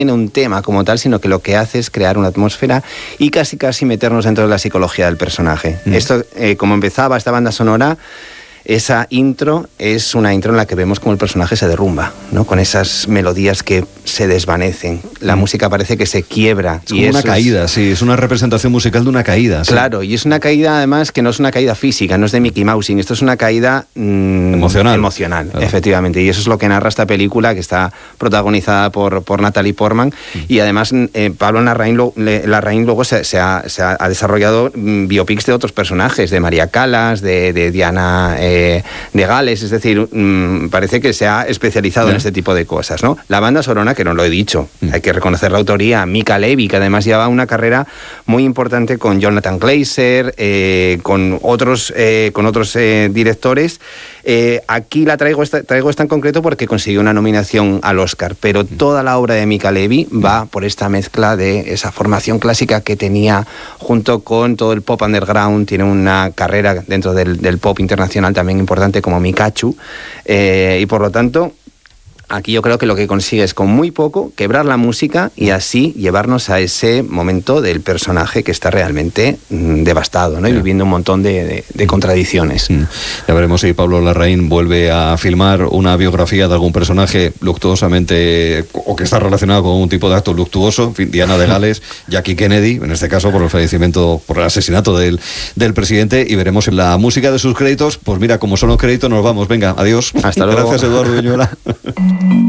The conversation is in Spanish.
un tema como tal, sino que lo que hace es crear una atmósfera y casi meternos dentro de la psicología del personaje. Esto, como empezaba esta banda sonora, esa intro es una intro en la que vemos como el personaje se derrumba, ¿no? Con esas melodías que se desvanecen. La música parece que se quiebra. Es como una caída, sí, es una representación musical de una caída. Claro, sí. Y es una caída además que no es una caída física, no es de Mickey Mousing, esto es una caída emocional, claro. Efectivamente. Y eso es lo que narra esta película, que está protagonizada por Natalie Portman. Y además Pablo Larraín luego se ha desarrollado biopics de otros personajes, de María Callas, de Diana de Gales, es decir, parece que se ha especializado en este tipo de cosas, ¿no? La banda sonora, que no lo he dicho, hay que reconocer la autoría, Mica Levi, que además lleva una carrera muy importante con Jonathan Glazer, con otros directores. Aquí la traigo esta en concreto porque consiguió una nominación al Oscar, pero toda la obra de Mica Levi va por esta mezcla de esa formación clásica que tenía junto con todo el pop underground. Tiene una carrera dentro del pop internacional también importante como Mikachu, y por lo tanto aquí yo creo que lo que consigue es con muy poco quebrar la música y así llevarnos a ese momento del personaje que está realmente devastado, ¿no? Y viviendo un montón de contradicciones. Ya veremos si Pablo Larraín vuelve a filmar una biografía de algún personaje luctuosamente, o que está relacionado con un tipo de acto luctuoso, en fin, Diana de Gales, Jackie Kennedy, en este caso por el fallecimiento, por el asesinato del presidente, y veremos en la música de sus créditos. Pues mira, como son los créditos, nos vamos. Venga, adiós. Hasta luego. Gracias, Eduardo Viñuela.